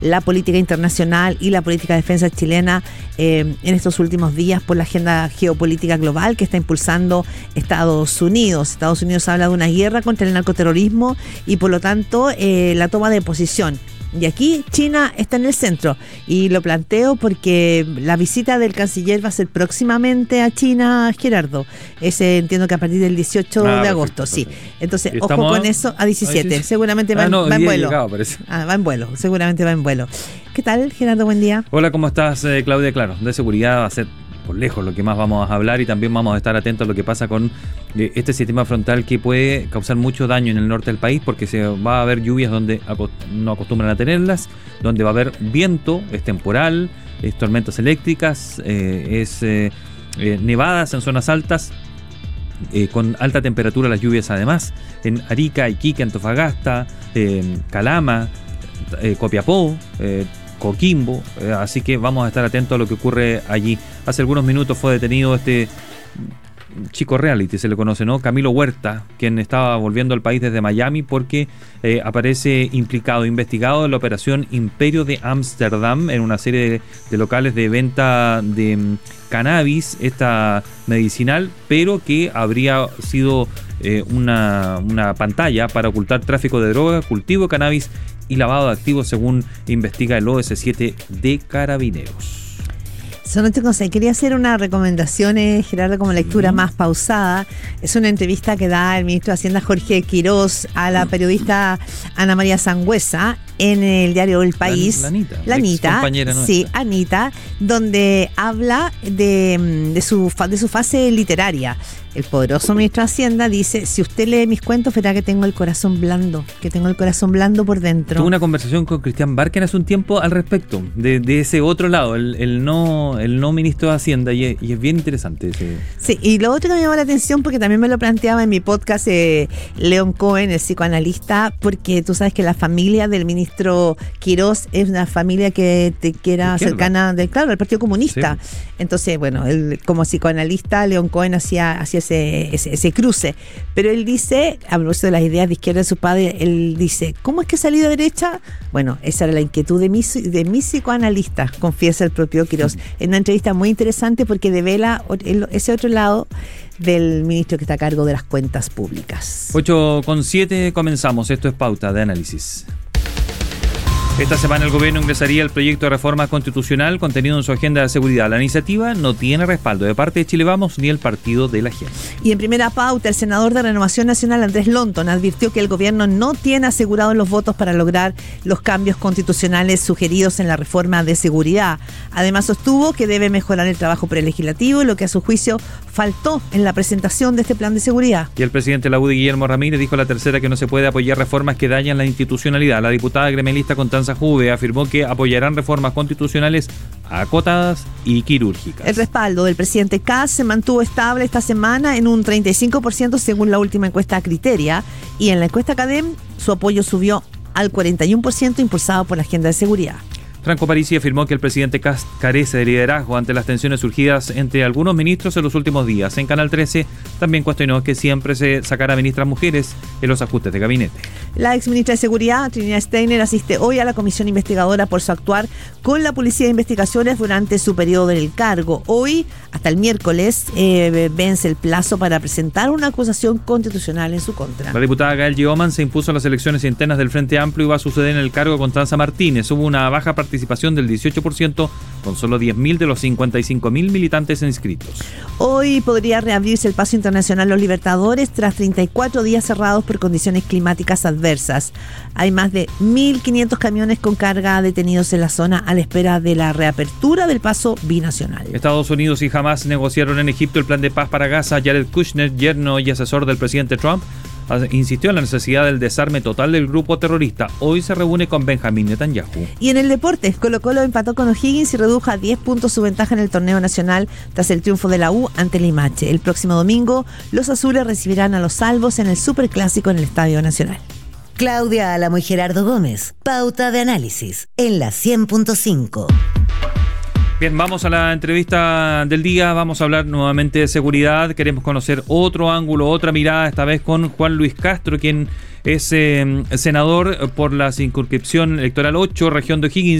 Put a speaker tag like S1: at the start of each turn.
S1: la política internacional y la política de defensa chilena en estos últimos días por la agenda geopolítica global que está impulsando Estados Unidos. Estados Unidos habla de una guerra contra el narcoterrorismo y por lo tanto la toma de posición. Y aquí China está en el centro y lo planteo porque la visita del canciller va a ser próximamente a China, Gerardo. Entiendo que a partir del 18 de agosto, sí. Entonces, ojo con eso, a 17. Seguramente va en vuelo. Va en vuelo, seguramente va en vuelo. ¿Qué tal, Gerardo? Buen día.
S2: Hola, ¿cómo estás, Claudia? Claro, de seguridad va a ser por lejos lo que más vamos a hablar y también vamos a estar atentos a lo que pasa con este sistema frontal que puede causar mucho daño en el norte del país porque se va a haber lluvias donde no acostumbran a tenerlas, donde va a haber viento, es temporal, es tormentas eléctricas, nevadas en zonas altas, con alta temperatura las lluvias además, en Arica, Iquique, Antofagasta, Calama, Copiapó, Coquimbo, así que vamos a estar atentos a lo que ocurre allí. Hace algunos minutos fue detenido este chico reality, se le conoce, ¿no? Camilo Huerta, quien estaba volviendo al país desde Miami porque aparece implicado, investigado en la operación Imperio de Ámsterdam, en una serie de locales de venta de cannabis, esta medicinal, pero que habría sido una pantalla para ocultar tráfico de droga, cultivo de cannabis y lavado de activos, según investiga el OS7 de Carabineros.
S1: Quería hacer una recomendación, Gerardo, como lectura más pausada. Es una entrevista que da el ministro de Hacienda Jorge Quirós a la periodista Ana María Sangüesa en el diario El País. La Anita, compañera nuestra. Sí, Anita, donde habla de su fase literaria. El poderoso ministro de Hacienda dice: si usted lee mis cuentos, verá que tengo el corazón blando, por dentro.
S2: Tuve una conversación con Cristian Barken hace un tiempo al respecto, de ese otro lado, el no ministro de Hacienda, y es bien interesante ese.
S1: Sí, y lo otro que me llamó la atención, porque también me lo planteaba en mi podcast León Cohen, el psicoanalista, porque tú sabes que la familia del ministro Quirós es una familia que era cercana al Partido Comunista. Sí. Entonces, bueno, él, como psicoanalista, León Cohen hacía ese cruce, pero él dice, habló de las ideas de izquierda de su padre, él dice: ¿cómo es que salí de derecha? Bueno, esa era la inquietud de mi psicoanalista, confiesa el propio Quirós, en una entrevista muy interesante porque devela ese otro lado del ministro que está a cargo de las cuentas públicas.
S2: 8:07 comenzamos, esto es Pauta de Análisis. Esta semana el gobierno ingresaría el proyecto de reforma constitucional contenido en su agenda de seguridad. La iniciativa no tiene respaldo de parte de Chile Vamos ni el partido de la gente.
S1: Y en primera pauta, el senador de Renovación Nacional, Andrés Lonton, advirtió que el gobierno no tiene asegurados los votos para lograr los cambios constitucionales sugeridos en la reforma de seguridad. Además, sostuvo que debe mejorar el trabajo prelegislativo, lo que a su juicio faltó en la presentación de este plan de seguridad.
S2: Y el presidente de la UDI, Guillermo Ramírez, dijo a La Tercera que no se puede apoyar reformas que dañan la institucionalidad. La diputada gremialista Constanza Juve afirmó que apoyarán reformas constitucionales acotadas y quirúrgicas.
S1: El respaldo del presidente Kast se mantuvo estable esta semana en un 35% según la última encuesta Criteria, y en la encuesta Cadem su apoyo subió al 41% impulsado por la agenda de seguridad.
S2: Franco Parisi afirmó que el presidente Kast carece de liderazgo ante las tensiones surgidas entre algunos ministros en los últimos días. En Canal 13 también cuestionó que siempre se sacará ministras mujeres en los ajustes de gabinete.
S1: La exministra de Seguridad, Trinidad Steiner, asiste hoy a la comisión investigadora por su actuar con la Policía de Investigaciones durante su periodo en el cargo. Hoy, hasta el miércoles, vence el plazo para presentar una acusación constitucional en su contra.
S2: La diputada Gael Gioman se impuso en las elecciones internas del Frente Amplio y va a suceder en el cargo Constanza Martínez. Hubo una baja participación del 18%, con solo 10.000 de los 55.000 militantes inscritos. Hoy
S1: podría reabrirse el paso internacional Los Libertadores tras 34 días cerrados por condiciones climáticas adversas. Hay más de 1.500 camiones con carga detenidos en la zona a la espera de la reapertura del paso binacional.
S2: Estados Unidos y Hamás negociaron en Egipto el plan de paz para Gaza. Jared Kushner, yerno y asesor del presidente Trump, insistió en la necesidad del desarme total del grupo terrorista. Hoy se reúne con Benjamín Netanyahu.
S1: Y en el deporte, Colo-Colo empató con O'Higgins y redujo a 10 puntos su ventaja en el torneo nacional tras el triunfo de la U ante Limache. El próximo domingo, los azules recibirán a los salvos en el Superclásico en el Estadio Nacional.
S3: Claudia Álamo y Gerardo Gómez, Pauta de Análisis, en la 100.5.
S2: Bien, vamos a la entrevista del día, vamos a hablar nuevamente de seguridad, queremos conocer otro ángulo, otra mirada, esta vez con Juan Luis Castro, quien es senador por la circunscripción electoral 8, región de O'Higgins.